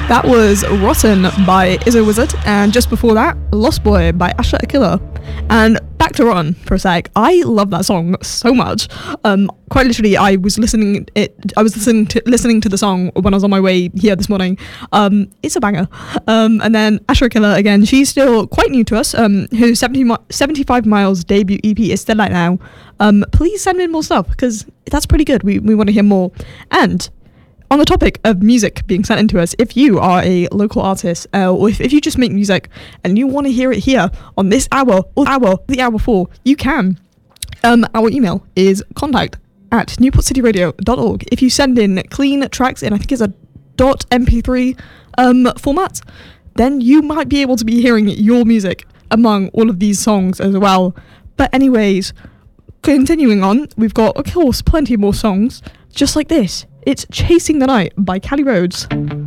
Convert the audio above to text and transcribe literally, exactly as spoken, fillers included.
That was Rotten by Izzo Wizard, and just before that, Lost Boy by Asha Akila. And back to Rotten for a sec. I love that song so much. Um, quite literally, I was listening it. I was listening to listening to the song when I was on my way here this morning. Um, it's a banger. Um, and then Asha Akila again. She's still quite new to us. Um, her seventy, seventy-five Miles debut E P is still out now. Um, please send in more stuff because that's pretty good. We we want to hear more. And on the topic of music being sent into us, if you are a local artist uh, or if, if you just make music and you want to hear it here on this hour or hour, the hour four, you can. Um, our email is contact at newport city radio dot org. If you send in clean tracks in, I think it's a .m p three um, format, then you might be able to be hearing your music among all of these songs as well. But anyways, continuing on, we've got, of course, plenty more songs just like this. It's Chasing the Night by Cali Rhodes.